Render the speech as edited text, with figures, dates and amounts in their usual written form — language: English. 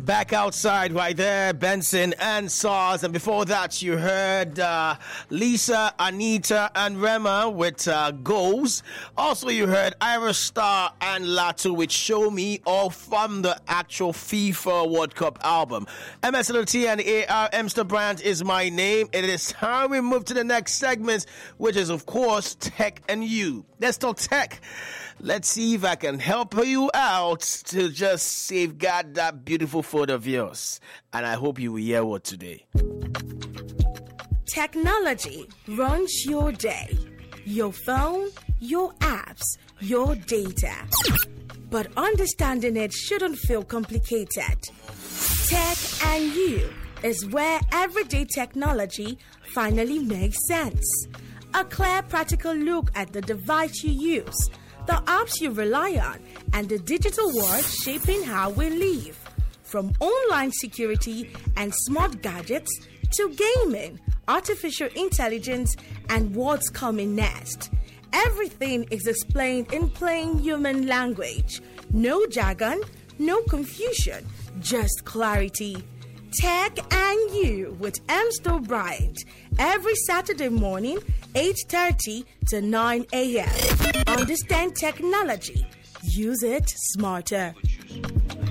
Back outside right there, Benson and SARS. And before that, you heard Lisa, Anita, and Rema with Goals. Also, you heard Ira Star and Latu with Show Me, all from the actual FIFA World Cup album. MSLT and AR Mr. Brand is my name. It is time we move to the next segment, which is, of course, Tech and You. Let's talk tech. Let's see if I can help you out to just safeguard that beautiful phone of yours. And I hope you will hear what today. Technology runs your day, your phone, your apps, your data. But understanding it shouldn't feel complicated. Tech and You is where everyday technology finally makes sense. A clear, practical look at the device you use, the apps you rely on, and the digital world shaping how we live. From online security and smart gadgets to gaming, artificial intelligence, and what's coming next. Everything is explained in plain human language. No jargon, no confusion, just clarity. Tech and You with M. Stowe Bryant. Every Saturday morning, 8:30 to 9 a.m. Understand technology. Use it smarter.